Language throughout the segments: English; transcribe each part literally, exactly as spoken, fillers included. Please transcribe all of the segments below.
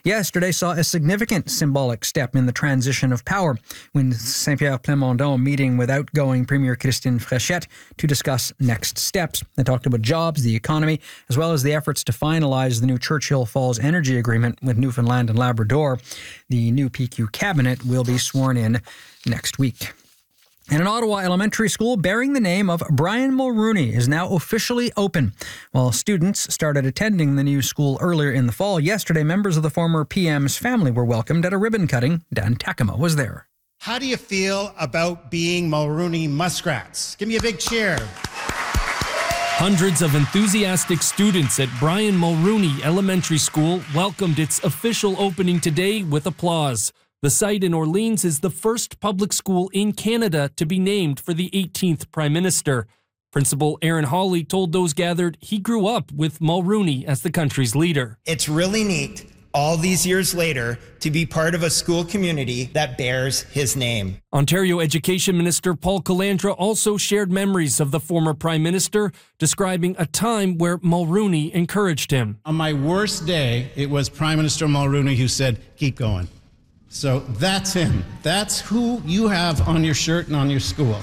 yesterday saw a significant symbolic step in the transition of power when Saint-Pierre Plamondon meeting with outgoing Premier Christine Fréchette to discuss next steps. They talked about jobs, the economy, as well as the efforts to finalise the new Churchill Falls Energy Agreement with Newfoundland and Labrador. The new P Q cabinet will be sworn in next week. And an Ottawa elementary school bearing the name of Brian Mulroney is now officially open. While students started attending the new school earlier in the fall, yesterday members of the former P M's family were welcomed at a ribbon cutting. Dan Takema was there. How do you feel about being Mulroney Muskrats? Give me a big cheer. Hundreds of enthusiastic students at Brian Mulroney Elementary School welcomed its official opening today with applause. The site in Orleans is the first public school in Canada to be named for the eighteenth Prime Minister. Principal Aaron Hawley told those gathered he grew up with Mulroney as the country's leader. It's really neat, all these years later, to be part of a school community that bears his name. Ontario Education Minister Paul Calandra also shared memories of the former Prime Minister, describing a time where Mulroney encouraged him. On my worst day, it was Prime Minister Mulroney who said, keep going. So that's him. That's who you have on your shirt and on your school.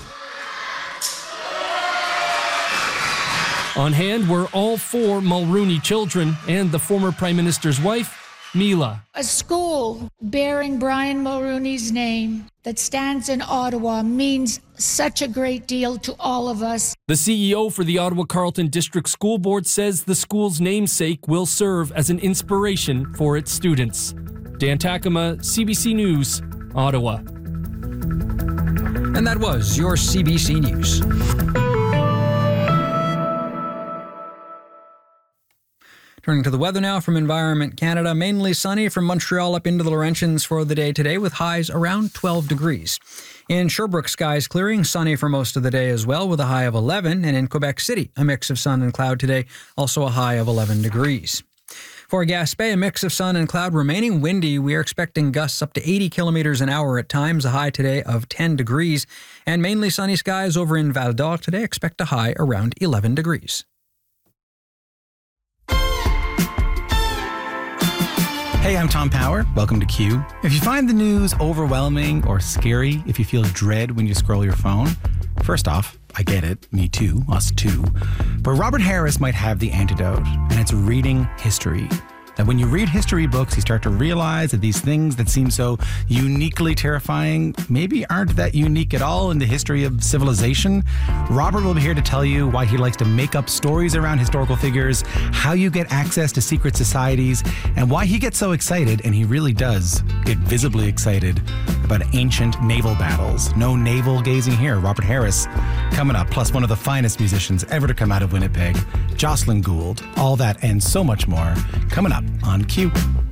On hand were all four Mulroney children and the former Prime Minister's wife, Mila. A school bearing Brian Mulroney's name that stands in Ottawa means such a great deal to all of us. The C E O for the Ottawa Carleton District School Board says the school's namesake will serve as an inspiration for its students. Dan Takema, C B C News, Ottawa. And that was your C B C News. Turning to the weather now from Environment Canada. Mainly sunny from Montreal up into the Laurentians for the day today with highs around twelve degrees. In Sherbrooke, skies clearing, sunny for most of the day as well with a high of eleven. And in Quebec City, a mix of sun and cloud today, also a high of eleven degrees. For Gaspé, a mix of sun and cloud remaining windy. We are expecting gusts up to eighty kilometers an hour at times, a high today of ten degrees. And mainly sunny skies over in Val d'Or today. Expect a high around eleven degrees. Hey, I'm Tom Power. Welcome to Q. If you find the news overwhelming or scary, if you feel dread when you scroll your phone, first off, I get it. Me too. Us too. But Robert Harris might have the antidote, and it's reading history. That when you read history books, you start to realize that these things that seem so uniquely terrifying maybe aren't that unique at all in the history of civilization. Robert will be here to tell you why he likes to make up stories around historical figures, how you get access to secret societies, and why he gets so excited, and he really does get visibly excited about ancient naval battles. No navel gazing here. Robert Harris coming up, plus one of the finest musicians ever to come out of Winnipeg, Jocelyn Gould. All that and so much more coming up on Q.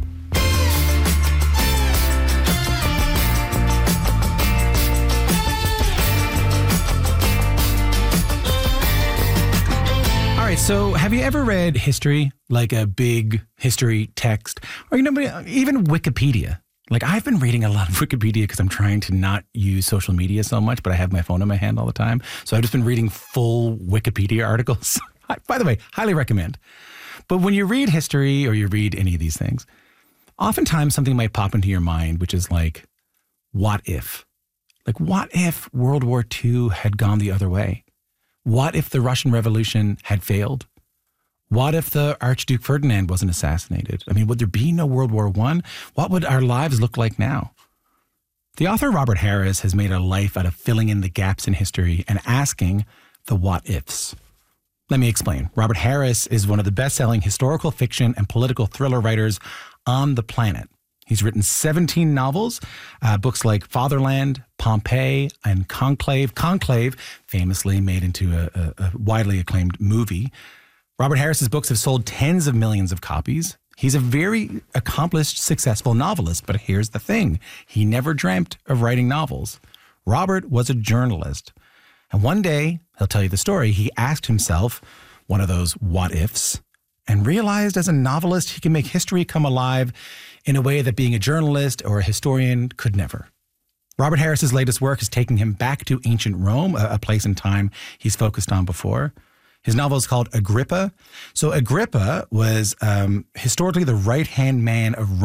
All right, so have you ever read history, like a big history text, or you know, even Wikipedia? Like, I've been reading a lot of Wikipedia because I'm trying to not use social media so much, but I have my phone in my hand all the time. So I've just been reading full Wikipedia articles. By the way, highly recommend. But when you read history or you read any of these things, oftentimes something might pop into your mind, which is like, what if? Like, what if World War Two had gone the other way? What if the Russian Revolution had failed? What if the Archduke Ferdinand wasn't assassinated? I mean, would there be no World War One? What would our lives look like now? The author Robert Harris has made a life out of filling in the gaps in history and asking the what ifs. Let me explain. Robert Harris is one of the best-selling historical fiction and political thriller writers on the planet. He's written seventeen novels, uh, books like Fatherland, Pompeii, and Conclave. Conclave, famously made into a, a, a widely acclaimed movie. Robert Harris's books have sold tens of millions of copies. He's a very accomplished, successful novelist, but here's the thing. He never dreamt of writing novels. Robert was a journalist. And one day, he'll tell you the story, he asked himself one of those what-ifs and realized as a novelist he can make history come alive in a way that being a journalist or a historian could never. Robert Harris's latest work is taking him back to ancient Rome, a, a place and time he's focused on before. His novel is called Agrippa. So Agrippa was um, historically the right-hand man of Rome.